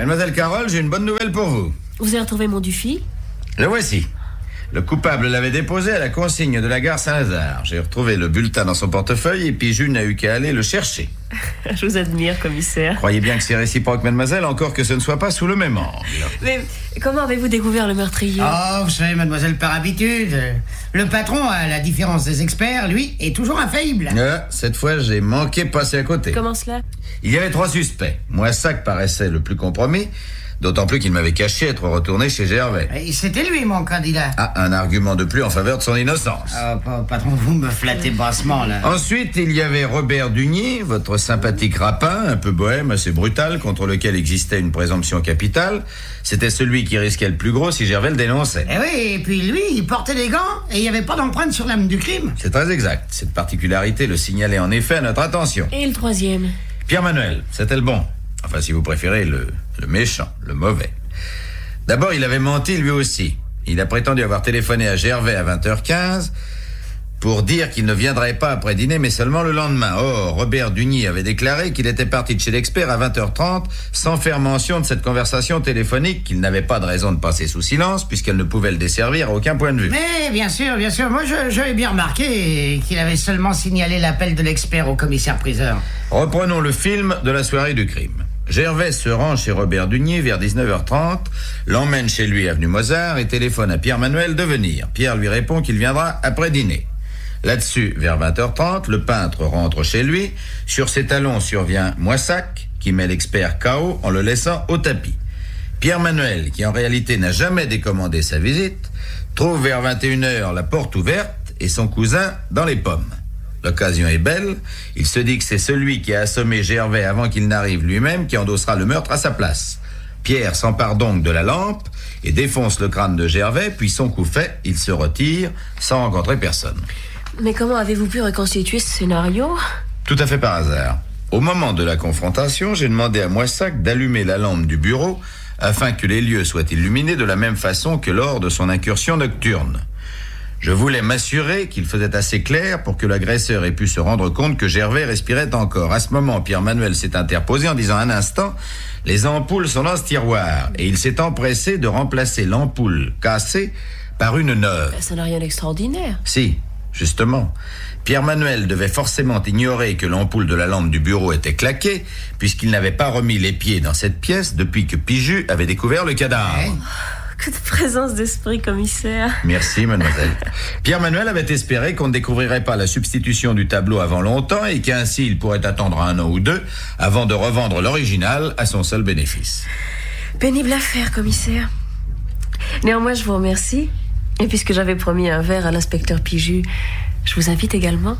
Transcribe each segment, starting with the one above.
Mademoiselle Carole, j'ai une bonne nouvelle pour vous. Vous avez retrouvé mon Dufy? Le voici. Le coupable l'avait déposé à la consigne de la gare Saint-Lazare. J'ai retrouvé le bulletin dans son portefeuille et Piju n'a eu qu'à aller le chercher. Je vous admire, commissaire. Croyez bien que c'est réciproque, mademoiselle, encore que ce ne soit pas sous le même angle. Mais comment avez-vous découvert le meurtrier? Oh, vous savez, mademoiselle, par habitude. Le patron, à la différence des experts, lui, est toujours infaillible. Cette fois, j'ai manqué de passer à côté. Comment cela? Il y avait 3 suspects. Moissac paraissait le plus compromis. D'autant plus qu'il m'avait caché être retourné chez Gervais. Et c'était lui, mon candidat. Un argument de plus en faveur de son innocence. Patron, vous me flattez bassement, là. Ensuite, il y avait Robert Dugny, votre sympathique rapin, un peu bohème, assez brutal, contre lequel existait une présomption capitale. C'était celui qui risquait le plus gros si Gervais le dénonçait. Eh oui, et puis lui, il portait des gants et il n'y avait pas d'empreinte sur l'âme du crime. C'est très exact. Cette particularité le signalait en effet à notre attention. Et le troisième? Pierre-Manuel, c'était le bon. Enfin, si vous préférez, le méchant, le mauvais. D'abord, il avait menti lui aussi. Il a prétendu avoir téléphoné à Gervais à 20h15 pour dire qu'il ne viendrait pas après dîner, mais seulement le lendemain. Or, Robert Dugny avait déclaré qu'il était parti de chez l'expert à 20h30 sans faire mention de cette conversation téléphonique qu'il n'avait pas de raison de passer sous silence puisqu'elle ne pouvait le desservir à aucun point de vue. Mais bien sûr, moi j'avais bien remarqué qu'il avait seulement signalé l'appel de l'expert au commissaire-priseur. Reprenons le film de la soirée du crime. Gervais se rend chez Robert Dugny vers 19h30, l'emmène chez lui avenue Mozart et téléphone à Pierre-Manuel de venir. Pierre lui répond qu'il viendra après dîner. Là-dessus, vers 20h30, le peintre rentre chez lui. Sur ses talons survient Moissac, qui met l'expert KO en le laissant au tapis. Pierre-Manuel, qui en réalité n'a jamais décommandé sa visite, trouve vers 21h la porte ouverte et son cousin dans les pommes. L'occasion est belle, il se dit que c'est celui qui a assommé Gervais avant qu'il n'arrive lui-même qui endossera le meurtre à sa place. Pierre s'empare donc de la lampe et défonce le crâne de Gervais, puis son coup fait, il se retire sans rencontrer personne. Mais comment avez-vous pu reconstituer ce scénario? Tout à fait par hasard. Au moment de la confrontation, j'ai demandé à Moissac d'allumer la lampe du bureau afin que les lieux soient illuminés de la même façon que lors de son incursion nocturne. Je voulais m'assurer qu'il faisait assez clair pour que l'agresseur ait pu se rendre compte que Gervais respirait encore. À ce moment, Pierre-Manuel s'est interposé en disant un instant, les ampoules sont dans ce tiroir. Et il s'est empressé de remplacer l'ampoule cassée par une neuve. Ça n'a rien d'extraordinaire. Si, justement. Pierre-Manuel devait forcément ignorer que l'ampoule de la lampe du bureau était claquée, puisqu'il n'avait pas remis les pieds dans cette pièce depuis que Piju avait découvert le cadavre. Ouais. Que de présence d'esprit, commissaire. Merci, mademoiselle. Pierre-Manuel avait espéré qu'on ne découvrirait pas la substitution du tableau avant longtemps et qu'ainsi il pourrait attendre 1 an ou 2 avant de revendre l'original à son seul bénéfice. Pénible affaire, commissaire. Néanmoins, je vous remercie. Et puisque j'avais promis un verre à l'inspecteur Piju, je vous invite également.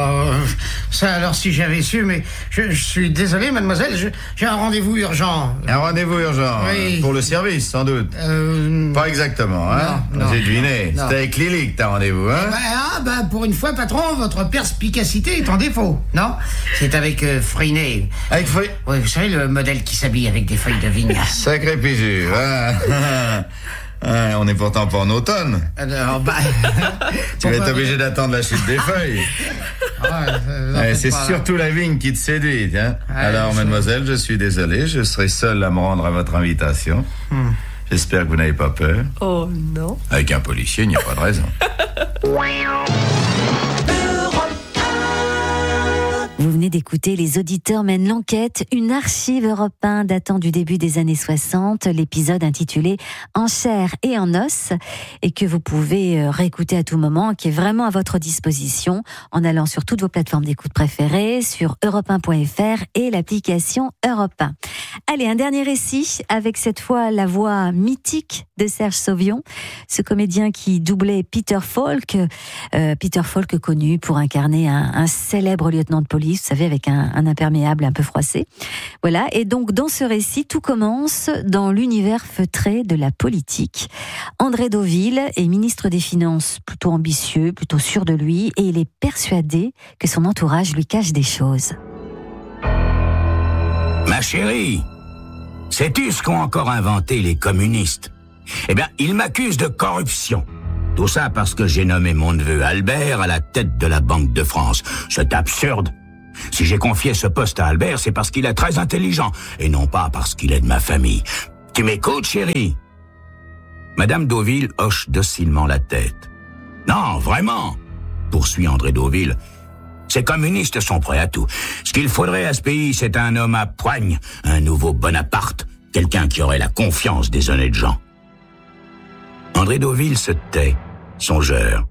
Ça alors si j'avais su, mais je suis désolé, mademoiselle, j'ai un rendez-vous urgent. Un rendez-vous urgent? Oui. Pour le service, sans doute. Pas exactement, hein? Non. J'ai deviné. Non. C'était avec Lily que t'as rendez-vous, hein? Pour une fois, patron, votre perspicacité est en défaut, non? C'est avec Freinet. Avec feuille. Oui, vous savez, le modèle qui s'habille avec des feuilles de vigne. Sacré Piju, hein? On est pourtant pas en automne. Tu vas être obligé d'attendre la chute des feuilles. C'est surtout la vigne qui te séduit, hein. Alors, mademoiselle, je suis désolé, je serai seul à me rendre à votre invitation. J'espère que vous n'avez pas peur. Oh non. Avec un policier, il n'y a pas de raison. Vous venez d'écouter Les auditeurs mènent l'enquête, une archive Europe 1 datant du début des années 60, l'épisode intitulé En chair et en os, et que vous pouvez réécouter à tout moment, qui est vraiment à votre disposition en allant sur toutes vos plateformes d'écoute préférées, sur europe1.fr et l'application Europe 1. Allez, un dernier récit avec cette fois la voix mythique de Serge Sauvion, ce comédien qui doublait Peter Falk connu pour incarner un célèbre lieutenant de police, vous savez, avec un imperméable un peu froissé. Voilà, et donc dans ce récit, tout commence dans l'univers feutré de la politique. André Deauville est ministre des Finances, plutôt ambitieux, plutôt sûr de lui, et il est persuadé que son entourage lui cache des choses. Ma chérie, sais-tu ce qu'ont encore inventé les communistes? Eh bien, ils m'accusent de corruption. Tout ça parce que j'ai nommé mon neveu Albert à la tête de la Banque de France. C'est absurde. Si j'ai confié ce poste à Albert, c'est parce qu'il est très intelligent, et non pas parce qu'il est de ma famille. Tu m'écoutes, chérie? Madame Deauville hoche docilement la tête. Non, vraiment, poursuit André Deauville. Ces communistes sont prêts à tout. Ce qu'il faudrait à ce pays, c'est un homme à poigne, un nouveau Bonaparte, quelqu'un qui aurait la confiance des honnêtes gens. André Deauville se tait, songeur.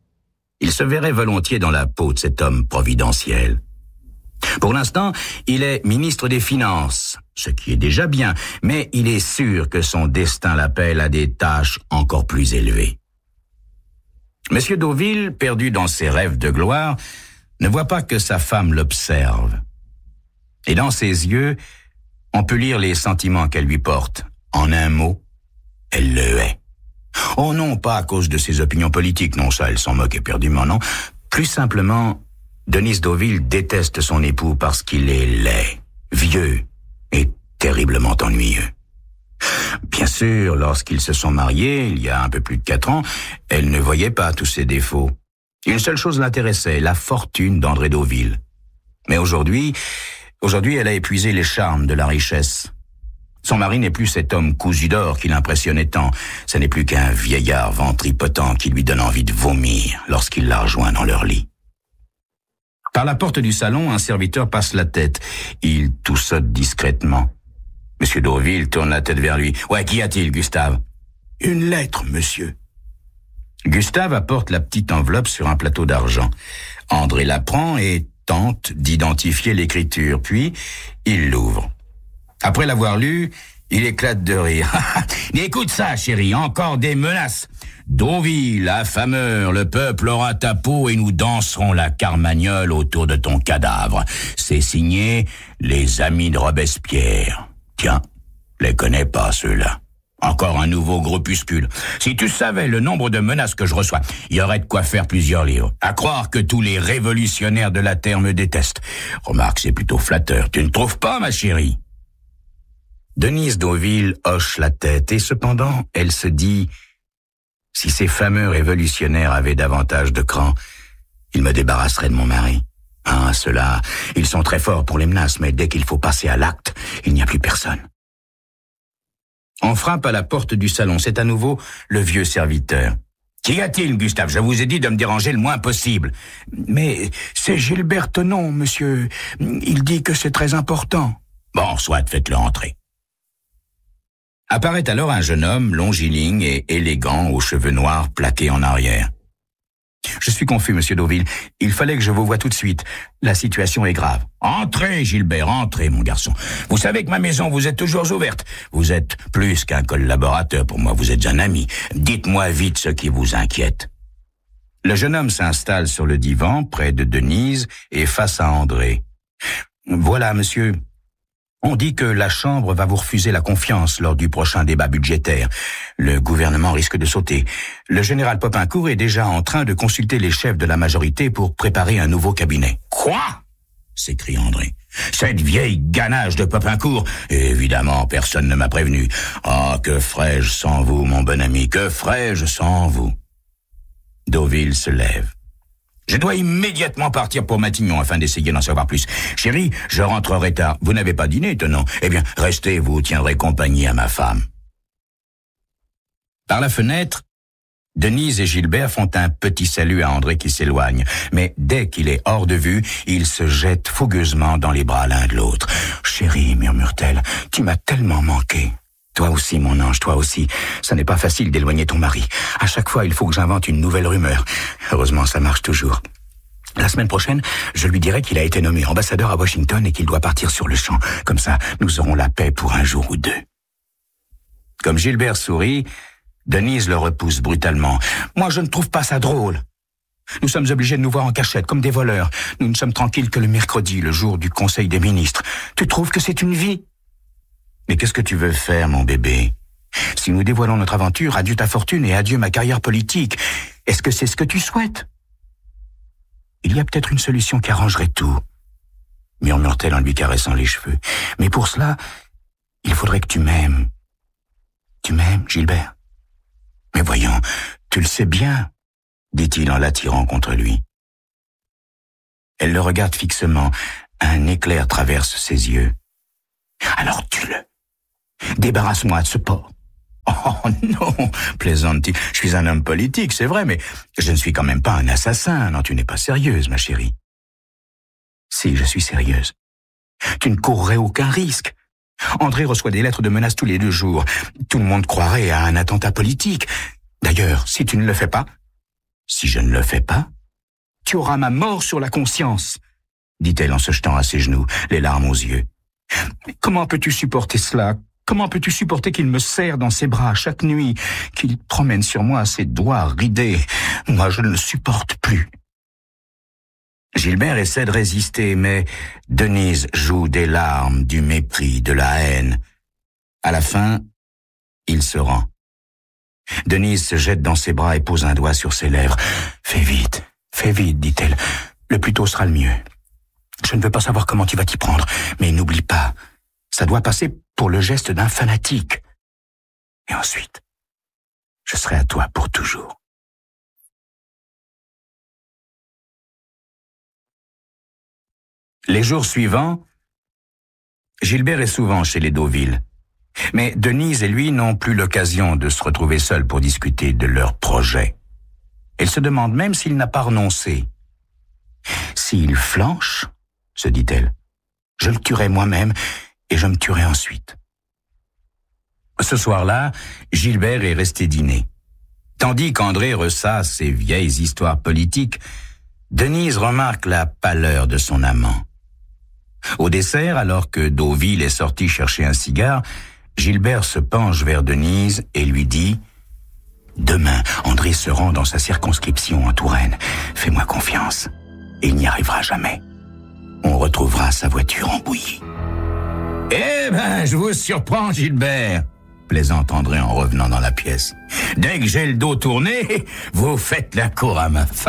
Il se verrait volontiers dans la peau de cet homme providentiel. Pour l'instant, il est ministre des Finances, ce qui est déjà bien, mais il est sûr que son destin l'appelle à des tâches encore plus élevées. Monsieur Deauville, perdu dans ses rêves de gloire, ne voit pas que sa femme l'observe. Et dans ses yeux, on peut lire les sentiments qu'elle lui porte. En un mot, elle le hait. Oh non, pas à cause de ses opinions politiques, non, ça, elle s'en moque éperdument, non. Plus simplement, Denise Deauville déteste son époux parce qu'il est laid, vieux et terriblement ennuyeux. Bien sûr, lorsqu'ils se sont mariés, il y a un peu plus de 4 ans, elle ne voyait pas tous ses défauts. Une seule chose l'intéressait, la fortune d'André Deauville. Mais aujourd'hui, elle a épuisé les charmes de la richesse. Son mari n'est plus cet homme cousu d'or qui l'impressionnait tant. Ce n'est plus qu'un vieillard ventripotent qui lui donne envie de vomir lorsqu'il la rejoint dans leur lit. Par la porte du salon, un serviteur passe la tête. Il toussote discrètement. Monsieur Deauville tourne la tête vers lui. « Ouais, qu'y a-t-il, Gustave ?»« Une lettre, monsieur. » Gustave apporte la petite enveloppe sur un plateau d'argent. André la prend et tente d'identifier l'écriture, puis il l'ouvre. Après l'avoir lu, il éclate de rire. « Écoute ça, chérie, encore des menaces. Deauville, affameur, le peuple aura ta peau et nous danserons la carmagnole autour de ton cadavre. C'est signé les amis de Robespierre. Tiens, les connais pas ceux-là. Encore un nouveau groupuscule. Si tu savais le nombre de menaces que je reçois, il y aurait de quoi faire plusieurs livres. À croire que tous les révolutionnaires de la Terre me détestent. Remarque, c'est plutôt flatteur. Tu ne trouves pas, ma chérie ? Denise Deauville hoche la tête et cependant, elle se dit « Si ces fameux révolutionnaires avaient davantage de cran, ils me débarrasseraient de mon mari. Ah, ceux-là, ils sont très forts pour les menaces, mais dès qu'il faut passer à l'acte, il n'y a plus personne. » On frappe à la porte du salon. C'est à nouveau le vieux serviteur. « Qu'y a-t-il, Gustave ? Je vous ai dit de me déranger le moins possible. »« Mais c'est Gilbert Tenon, monsieur. Il dit que c'est très important. »« Bon, soit, faites-le entrer. » Apparaît alors un jeune homme longiligne et élégant aux cheveux noirs plaqués en arrière. « Je suis confus, monsieur Deauville. Il fallait que je vous voie tout de suite. La situation est grave. »« Entrez, Gilbert, entrez, mon garçon. Vous savez que ma maison vous est toujours ouverte. Vous êtes plus qu'un collaborateur pour moi, vous êtes un ami. Dites-moi vite ce qui vous inquiète. » Le jeune homme s'installe sur le divan, près de Denise et face à André. « Voilà, monsieur. On dit que la Chambre va vous refuser la confiance lors du prochain débat budgétaire. Le gouvernement risque de sauter. Le général Popincourt est déjà en train de consulter les chefs de la majorité pour préparer un nouveau cabinet. »« Quoi ?» s'écrie André. « Cette vieille ganache de Popincourt ? Évidemment, personne ne m'a prévenu. Ah, que ferais-je sans vous, mon bon ami, que ferais-je sans vous ?» Deauville se lève. « Je dois immédiatement partir pour Matignon afin d'essayer d'en savoir plus. Chérie, je rentrerai tard. Vous n'avez pas dîné, Tenon ? Eh bien, restez, vous tiendrez compagnie à ma femme. » Par la fenêtre, Denise et Gilbert font un petit salut à André qui s'éloigne. Mais dès qu'il est hors de vue, ils se jettent fougueusement dans les bras l'un de l'autre. « Chérie, murmure-t-elle, tu m'as tellement manqué. » Toi aussi, mon ange, toi aussi. Ça n'est pas facile d'éloigner ton mari. À chaque fois, il faut que j'invente une nouvelle rumeur. Heureusement, ça marche toujours. La semaine prochaine, je lui dirai qu'il a été nommé ambassadeur à Washington et qu'il doit partir sur le champ. Comme ça, nous aurons la paix pour un jour ou deux. Comme Gilbert sourit, Denise le repousse brutalement. « Moi, je ne trouve pas ça drôle. Nous sommes obligés de nous voir en cachette, comme des voleurs. Nous ne sommes tranquilles que le mercredi, le jour du Conseil des ministres. Tu trouves que c'est une vie ? Mais qu'est-ce que tu veux faire, mon bébé ? Si nous dévoilons notre aventure, adieu ta fortune et adieu ma carrière politique. Est-ce que c'est ce que tu souhaites ? Il y a peut-être une solution qui arrangerait tout, murmure-t-elle en lui caressant les cheveux. Mais pour cela, il faudrait que tu m'aimes. Tu m'aimes, Gilbert ? Mais voyons, tu le sais bien, dit-il en l'attirant contre lui. Elle le regarde fixement. Un éclair traverse ses yeux. Alors tue-le. Débarrasse-moi de ce porc. Oh non, plaisante-t-il. Je suis un homme politique, c'est vrai, mais je ne suis quand même pas un assassin. Non, tu n'es pas sérieuse, ma chérie. Si, je suis sérieuse. Tu ne courrais aucun risque. André reçoit des lettres de menaces tous les 2 jours. Tout le monde croirait à un attentat politique. D'ailleurs, si tu ne le fais pas, si je ne le fais pas, tu auras ma mort sur la conscience, dit-elle en se jetant à ses genoux, les larmes aux yeux. Comment peux-tu supporter cela? Comment peux-tu supporter qu'il me serre dans ses bras chaque nuit, qu'il promène sur moi ses doigts ridés? Moi, je ne le supporte plus. Gilbert essaie de résister, mais Denise joue des larmes, du mépris, de la haine. À la fin, il se rend. Denise se jette dans ses bras et pose un doigt sur ses lèvres. « Fais vite, dit-elle. Le plus tôt sera le mieux. Je ne veux pas savoir comment tu vas t'y prendre, mais n'oublie pas, ça doit passer pour le geste d'un fanatique. Et ensuite, je serai à toi pour toujours. » Les jours suivants, Gilbert est souvent chez les Deauville. Mais Denise et lui n'ont plus l'occasion de se retrouver seuls pour discuter de leur projet. Elle se demande même s'il n'a pas renoncé. S'il flanche, se dit-elle, je le tuerai moi-même et je me tuerai ensuite. Ce soir-là, Gilbert est resté dîner. Tandis qu'André ressasse ses vieilles histoires politiques, Denise remarque la pâleur de son amant. Au dessert, alors que Deauville est sorti chercher un cigare, Gilbert se penche vers Denise et lui dit « Demain, André se rend dans sa circonscription en Touraine. Fais-moi confiance. Il n'y arrivera jamais. On retrouvera sa voiture en bouillie. » « Eh ben, je vous surprends, Gilbert !» plaisante André en revenant dans la pièce. « Dès que j'ai le dos tourné, vous faites la cour à ma femme. »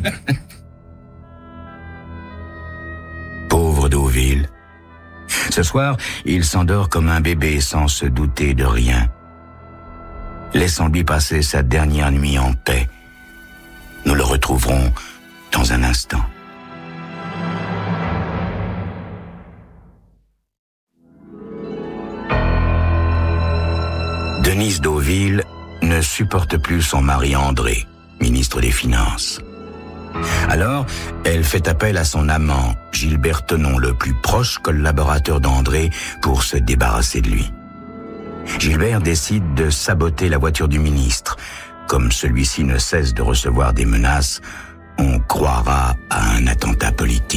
Pauvre Deauville. Ce soir, il s'endort comme un bébé sans se douter de rien. Laissons-lui passer sa dernière nuit en paix. Nous le retrouverons dans un instant. Denise Deauville ne supporte plus son mari André, ministre des Finances. Alors, elle fait appel à son amant, Gilbert Tenon, le plus proche collaborateur d'André, pour se débarrasser de lui. Gilbert décide de saboter la voiture du ministre. Comme celui-ci ne cesse de recevoir des menaces, on croira à un attentat politique.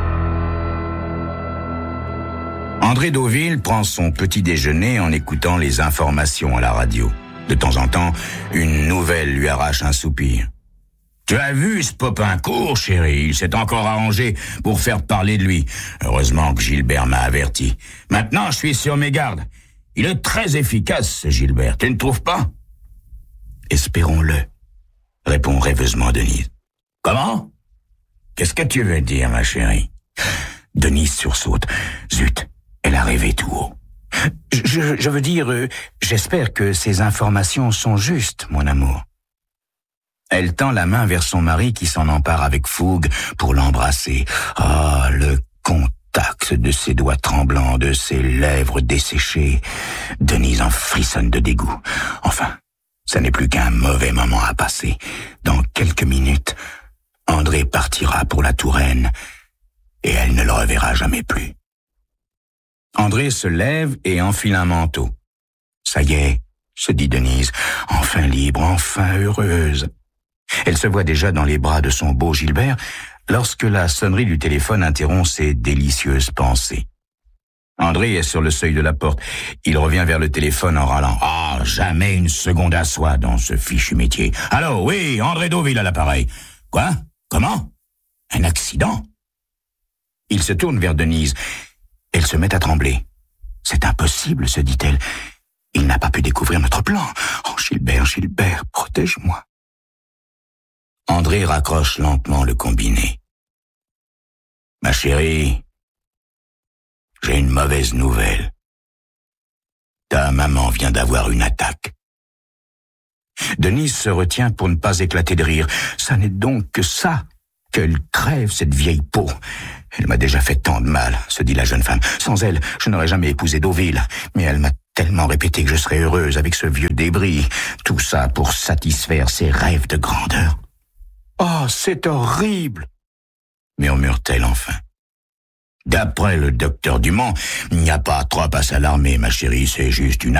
André Deauville prend son petit déjeuner en écoutant les informations à la radio. De temps en temps, une nouvelle lui arrache un soupir. « Tu as vu ce Popincourt, chérie? Il s'est encore arrangé pour faire parler de lui. Heureusement que Gilbert m'a averti. Maintenant, je suis sur mes gardes. Il est très efficace, ce Gilbert. Tu ne trouves pas? » « Espérons-le, » répond rêveusement Denise. « Comment? Qu'est-ce que tu veux dire, ma chérie? » Denise sursaute. Zut, elle a rêvé tout haut. Je veux dire, j'espère que ces informations sont justes, mon amour. Elle tend la main vers son mari qui s'en empare avec fougue pour l'embrasser. Ah, le contact de ses doigts tremblants, de ses lèvres desséchées. Denise en frissonne de dégoût. Enfin, ça n'est plus qu'un mauvais moment à passer. Dans quelques minutes, André partira pour la Touraine et elle ne le reverra jamais plus. André se lève et enfile un manteau. Ça y est, se dit Denise, enfin libre, enfin heureuse. Elle se voit déjà dans les bras de son beau Gilbert lorsque la sonnerie du téléphone interrompt ses délicieuses pensées. André est sur le seuil de la porte. Il revient vers le téléphone en râlant. « Ah, jamais une seconde à soi dans ce fichu métier. Allô, oui, André Deauville à l'appareil. Quoi? Comment? Un accident? » Il se tourne vers Denise. Elle se met à trembler. « C'est impossible, se dit-elle. Il n'a pas pu découvrir notre plan. Oh, Gilbert, Gilbert, protège-moi. » André raccroche lentement le combiné. « Ma chérie, j'ai une mauvaise nouvelle. Ta maman vient d'avoir une attaque. » Denise se retient pour ne pas éclater de rire. « Ça n'est donc que ça. Qu'elle crève, cette vieille peau. Elle m'a déjà fait tant de mal, se dit la jeune femme. Sans elle, je n'aurais jamais épousé Deauville. Mais elle m'a tellement répété que je serais heureuse avec ce vieux débris. Tout ça pour satisfaire ses rêves de grandeur. Oh, c'est horrible, murmure-t-elle enfin. D'après le docteur Dumont, il n'y a pas trop à s'alarmer, ma chérie, c'est juste une